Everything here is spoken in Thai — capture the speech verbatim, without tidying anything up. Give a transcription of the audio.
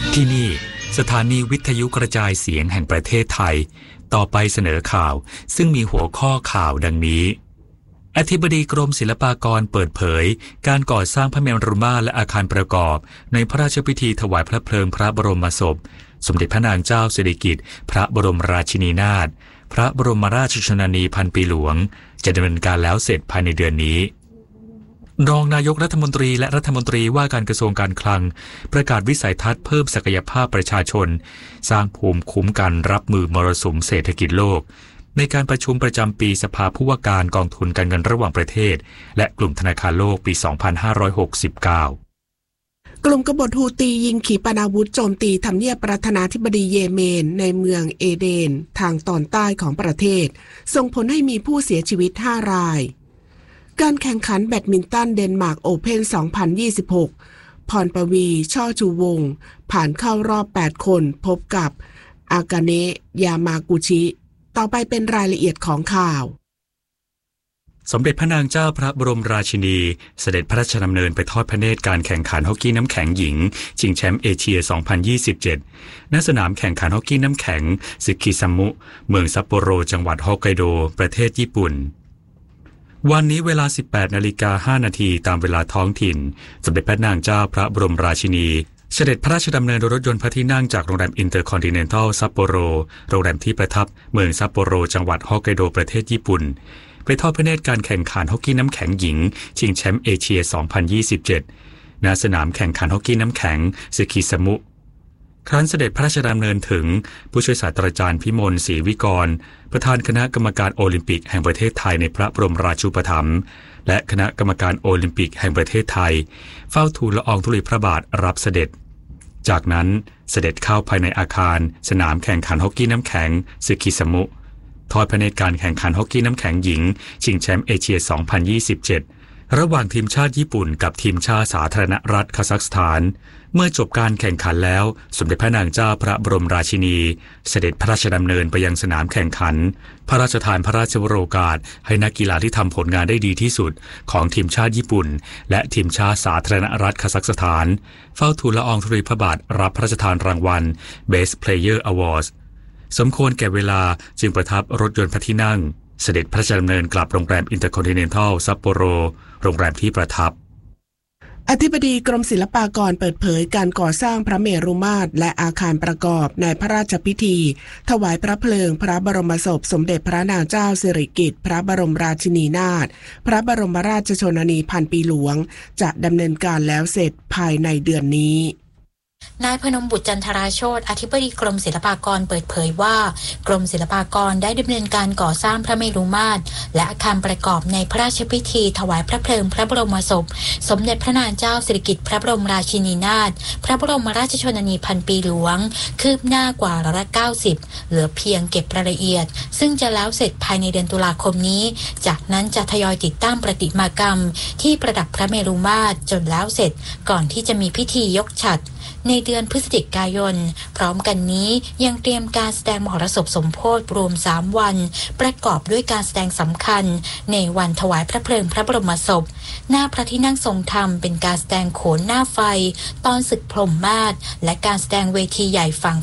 ที่นี่สถานีวิทยุกระจายเสียงแห่งประเทศไทยต่อไปเสนอข่าวซึ่งมีหัวข้อข่าวดังนี้อธิบดีกรมศิลปากรเปิดเผยการก่อสร้างพระเมรุมาตรและอาคารประกอบในพระราชพิธีถวายพระเพลิงพระบรมศพสมเด็จพระนางเจ้าสิริกิติ์พระบรมราชินีนาถพระบรมราชชนนีพันปีหลวงจะดำเนินการแล้วเสร็จภายในเดือนนี้รองนายกรัฐมนตรีและรัฐมนตรีว่าการกระทรวงการคลังประกาศวิสัยทัศน์เพิ่มศักยภาพประชาชนสร้างภูมิคุ้มกันรับมือมรสุมเศรษฐกิจโลกในการประชุมประจำปีสภาผู้ว่าการกองทุนการเงินระหว่างประเทศและกลุ่มธนาคารโลกปี สองพันห้าร้อยหกสิบเก้ากลุ่มกบฏฮูตียิงขีปนาวุธโจมตีทำเนียบประธานาธิบดีเยเมนในเมืองเอเดนทางตอนใต้ของประเทศส่งผลให้มีผู้เสียชีวิตห้ารายการแข่งขันแบดมินตันเดนมาร์กโอเพ่น สองพันยี่สิบหก พรปวีช่อชูวงศ์ผ่านเข้ารอบแปดคนพบกับอากาเนะยามากุชิต่อไปเป็นรายละเอียดของข่าวสมเด็จพระนางเจ้าพระบรมราชินีเสด็จพระราชดำเนินไปทอดพระเนตรการแข่งขันฮอกกี้น้ำแข็งหญิงชิงแชมป์เอเชีย สองพันยี่สิบเจ็ด ณ สนามแข่งขันฮอกกี้น้ำแข็งซึคิซัมมุเมืองซัปโปโรจังหวัดฮอกไกโดประเทศญี่ปุ่นวันนี้เวลา สิบแปดนาฬิกาห้านาทีตามเวลาท้องถิ่นสมเด็จพระนางเจ้าพระบรมราชินีเสด็จพระราชดำเนินโดยรถยนต์พระที่นั่งจากโรงแรมอินเตอร์คอนติเนนทัลซัปโปโรโรงแรมที่ประทับเมืองซัปโปโรจังหวัดฮอกไกโดประเทศญี่ปุ่นไปทอดพระเนตรการแข่งขันฮอกกี้น้ำแข็งหญิงชิงแชมป์เอเชีย สองพันยี่สิบเจ็ด ณ สนามแข่งขันฮอกกี้น้ำแข็งซึคิซัมมุครั้นเสด็จพระราชดำเนินถึงผู้ช่วยศาสตราจารย์พิมลศรีวิกรประธานคณะกรรมการโอลิมปิกแห่งประเทศไทยในพระบรมราชูปถัมภ์และคณะกรรมการโอลิมปิกแห่งประเทศไทยเฝ้าทูลละอองธุลีพระบาทรับเสด็จจากนั้นเสด็จเข้าภายในอาคารสนามแข่งขันฮอกกี้น้ำแข็งซึคิซัมมุทอดพระเนตรการแข่งขันฮอกกี้น้ำแข็งหญิงชิงแชมป์เอเชีย สองพันยี่สิบเจ็ด ระหว่างทีมชาติญี่ปุ่นกับทีมชาติสาธารณรัฐคาซัคสถานเมื่อจบการแข่งขันแล้วสมเด็จพระนางเจ้าพระบรมราชินีเสด็จพระราชดำเนินไปยังสนามแข่งขันพระราชทานพระราชวโรกาสให้นักกีฬาที่ทำผลงานได้ดีที่สุดของทีมชาติญี่ปุ่นและทีมชาติสาธารณรัฐคาซัคสถานเฝ้าทูลละอองธุลีพระบาทรับพระราชทานรางวัล Best Player Awards สมควรแก่เวลาจึงประทับรถยนต์พระที่นั่งเสด็จพระราชดำเนินกลับโรงแรมอินเตอร์คอนติเนนทัลซัปโปโรโรงแรมที่ประทับอธิบดีกรมศิลปากรเปิดเผยการก่อสร้างพระเมรุมาตรและอาคารประกอบในพระราชพิธีถวายพระเพลิงพระบรมศพสมเด็จพระนางเจ้าสิริกิติ์พระบรมราชินีนาถพระบรมราชชนนีพันปีหลวงจะดำเนินการแล้วเสร็จภายในเดือนนี้นายพนมบุตรจันทราโชติอธิบดีกรมศิลปากรเปิดเผยว่ากรมศิลปากรได้ดำเนินการก่อสร้างพระเมรุมาตรและอาคารประกอบในพระราชพิธีถวายพระเพลิงพระบรมศพสมเด็จพระนางเจ้าสิริกิติ์พระบรมราชินีนาถพระบรมราชชนนีพันปีหลวงคืบหน้ากว่าร้อยละเก้าสิบเหลือเพียงเก็บรายละเอียดซึ่งจะแล้วเสร็จภายในเดือนตุลาคมนี้จากนั้นจะทยอยติดตั้งประติมากรรมที่ประดับพระเมรุมาตรจนแล้วเสร็จก่อนที่จะมีพิธียกฉัตรในเดือนพฤศจิกายนพร้อมกันนี้ยังเตรียมการแสดงมหรสพสมโภชรวมสามวันประกอบด้วยการแสดงสำคัญในวันถวายพระเพลิงพระบรมศพหน้าพระที่นั่งทรงธรรมเป็นการแสดงโขนหน้าไฟตอนศึกพรหมมาศและการแสดงเวทีใหญ่ฝั่ง